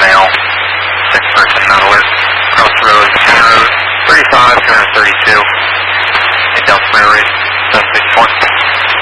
male, 6 person, not alert. Cross the road, County Road 35, 232. In Delta Ridge, 761.